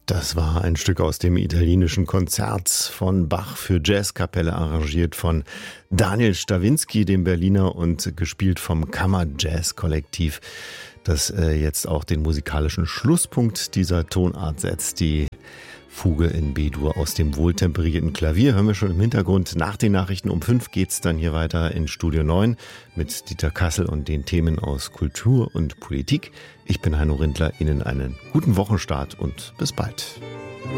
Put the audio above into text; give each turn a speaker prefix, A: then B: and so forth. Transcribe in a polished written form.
A: Das war ein Stück aus dem italienischen Konzert von Bach für Jazzkapelle, arrangiert von Daniel Stawinski, dem Berliner, und gespielt vom Kammerjazz-Kollektiv, das jetzt auch den musikalischen Schlusspunkt dieser Tonart setzt. Die Fuge in B-Dur aus dem wohltemperierten Klavier hören wir schon im Hintergrund. Nach den Nachrichten um 5 geht's dann hier weiter in Studio 9 mit Dieter Kassel und den Themen aus Kultur und Politik. Ich bin Heino Rindler, Ihnen einen guten Wochenstart und bis bald.